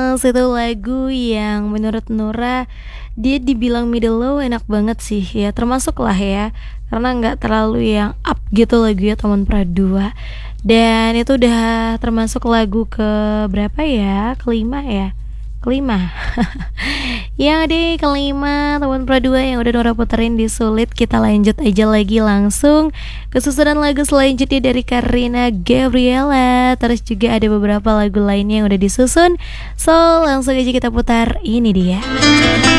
Satu lagu yang menurut Nora dia dibilang middle low enak banget sih ya, termasuk lah ya, karena nggak terlalu yang up gitu lagunya Teman Pradua. Dan itu udah termasuk lagu ke berapa ya? Kelima ya? Kelima. Yang di kelima Teman Pradua yang udah Nora puterin di Sulit. Kita lanjut aja lagi langsung ke susunan lagu selanjutnya dari Karina Gabriela. Terus juga ada beberapa lagu lainnya yang udah disusun. So langsung aja kita putar, ini dia.